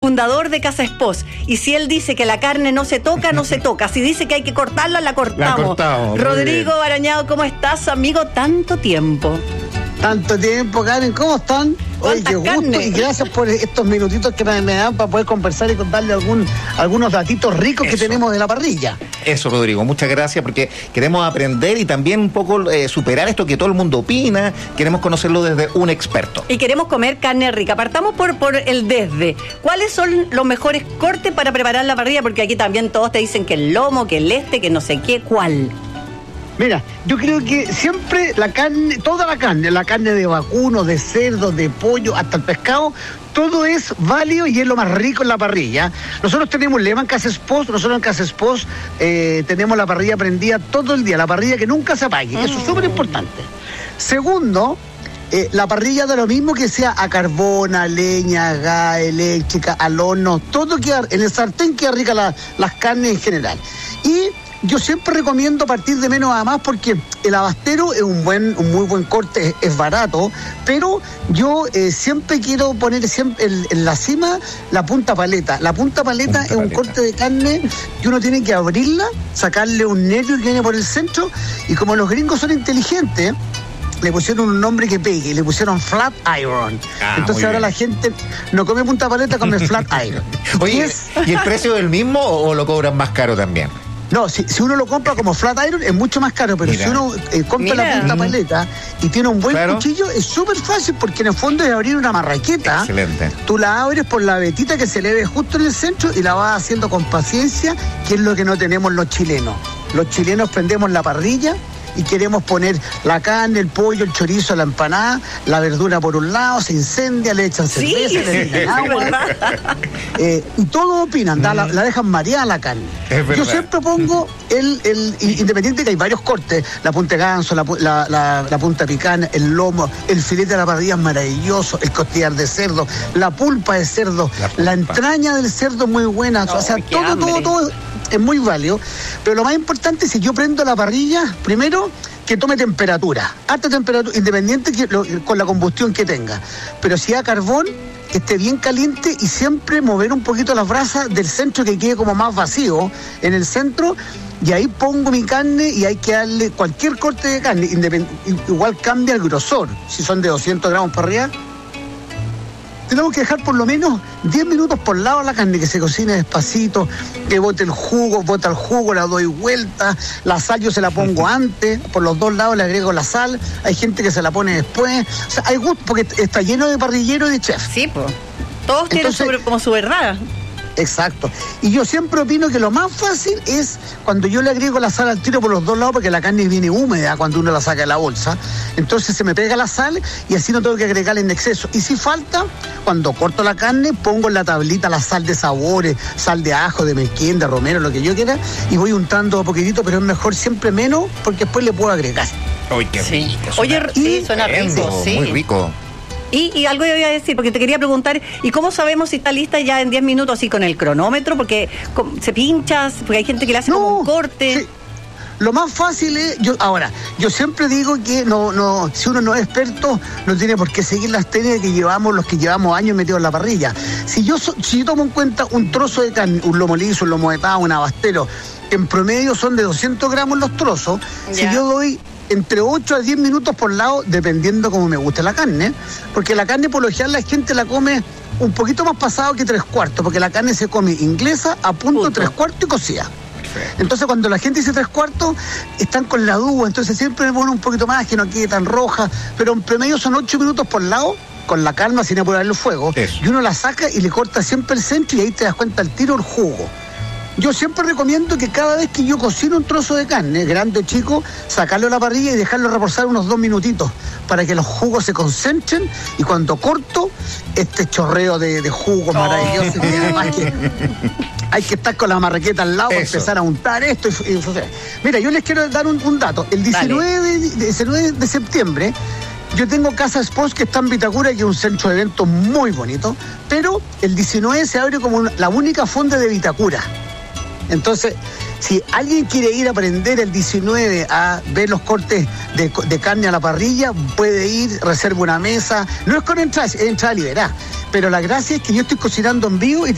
fundador de Casa Espós. Y si él dice que la carne no se toca, no se toca. Si dice que hay que cortarla, la cortamos. Rodrigo Barañao, ¿cómo estás, amigo? Tanto tiempo. Tanto tiempo, Karen, ¿cómo están? Oye, qué gusto y gracias por estos minutitos que me dan para poder conversar y contarle algunos datitos ricos que tenemos de la parrilla. Eso, Rodrigo, muchas gracias porque queremos aprender y también un poco superar esto que todo el mundo opina, queremos conocerlo desde un experto. Y queremos comer carne rica. Partamos por el desde. ¿Cuáles son los mejores cortes para preparar la parrilla? Porque aquí también todos te dicen que el lomo, que el que no sé qué, ¿cuál? Mira, yo creo que siempre la carne, toda la carne de vacuno, de cerdo, de pollo, hasta el pescado, todo es válido y es lo más rico en la parrilla. Nosotros tenemos un lema en Casa Espós, tenemos la parrilla prendida todo el día, la parrilla que nunca se apague, eso es súper importante. Segundo, la parrilla da lo mismo que sea a carbón, a leña, a gas, eléctrica, al horno, todo queda, en el sartén queda rica las carnes en general. Y yo siempre recomiendo partir de menos a más porque el abastero es un muy buen corte, es barato, pero yo siempre quiero poner en la cima la punta paleta. La punta paleta es un corte de carne que uno tiene que abrirla, sacarle un nervio que viene por el centro, y como los gringos son inteligentes, le pusieron un nombre que pegue, le pusieron flat iron. Entonces ahora la gente no come punta paleta, come flat iron. Oye, ¿y el precio es el mismo o lo cobran más caro también? No, si uno lo compra como flat iron es mucho más caro, pero si uno compra la punta paleta y tiene un buen cuchillo, es súper fácil porque en el fondo es abrir una marraqueta. Excelente. Tú la abres por la vetita que se le ve justo en el centro y la vas haciendo con paciencia, que es lo que no tenemos los chilenos. Los chilenos prendemos la parrilla y queremos poner la carne, el pollo, el chorizo, la empanada, la verdura por un lado, se incendia, le echan cerveza, le echan agua. Y todos opinan, la dejan mareada la carne. Yo siempre pongo independiente que hay varios cortes, la punta de ganso, la punta picana, el lomo, el filete de la parrilla es maravilloso, el costillar de cerdo, la pulpa de cerdo, la entraña del cerdo es muy buena, o sea, todo es muy válido, pero lo más importante es si yo prendo la parrilla, primero que tome temperatura, alta temperatura, independiente con la combustión que tenga, pero si a carbón, que esté bien caliente y siempre mover un poquito las brasas del centro que quede como más vacío en el centro, y ahí pongo mi carne y hay que darle cualquier corte de carne, igual cambia el grosor, si son de 200 gramos para arriba. Tenemos que dejar por lo menos 10 minutos por lado la carne, que se cocine despacito, que bota el jugo, la doy vuelta, la sal yo se la pongo antes, por los dos lados le agrego la sal, hay gente que se la pone después, o sea, hay gusto, porque está lleno de parrilleros y de chefs. Sí, pues. Todos tienen como su verdad. Exacto. Y yo siempre opino que lo más fácil es cuando yo le agrego la sal al tiro por los dos lados, porque la carne viene húmeda cuando uno la saca de la bolsa. Entonces se me pega la sal y así no tengo que agregarle en exceso. Y si falta, cuando corto la carne, pongo en la tablita la sal de sabores, sal de ajo, de mezquén, de romero, lo que yo quiera, y voy untando un poquitito, pero es mejor siempre menos, porque después le puedo agregar. ¡Uy, qué rico! Oye, sí, suena rico, sí. Muy rico. Y algo yo iba a decir, porque te quería preguntar, ¿y cómo sabemos si está lista ya en 10 minutos, así con el cronómetro? Porque se pincha, porque hay gente que le hace como un corte. Sí. Lo más fácil es, yo siempre digo que si uno no es experto, no tiene por qué seguir las técnicas que llevamos los que llevamos años metidos en la parrilla. Si yo tomo en cuenta un trozo de carne, un lomo liso, un lomo vetado, un abastero, en promedio son de 200 gramos los trozos, si yo doy entre 8 a 10 minutos por lado, dependiendo cómo me guste la carne, porque la carne por lo general la gente la come un poquito más pasado que 3/4, porque la carne se come inglesa a punto 3/4 y cocida. Entonces cuando la gente dice 3/4, están con la duda, entonces siempre me ponen un poquito más, que no quede tan roja, pero en promedio son 8 minutos por lado, con la calma, sin apurar el fuego, y uno la saca y le corta siempre el centro y ahí te das cuenta al tiro el jugo. Yo siempre recomiendo que cada vez que yo cocino un trozo de carne, grande o chico, sacarlo a la parrilla y dejarlo reposar unos 2 minutitos para que los jugos se concentren, y cuando corto, este chorreo de jugo maravilloso, que además que hay que estar con la marraqueta al lado para empezar a untar esto. Mira, yo les quiero dar un dato. El 19 de septiembre, yo tengo Casa Espós, que está en Vitacura, que es un centro de eventos muy bonito, pero el 19 se abre como la única fonda de Vitacura. Entonces, si alguien quiere ir a aprender el 19 a ver los cortes de carne a la parrilla, puede ir, reserva una mesa. No es con entrada, es entrada liberada. Pero la gracia es que yo estoy cocinando en vivo y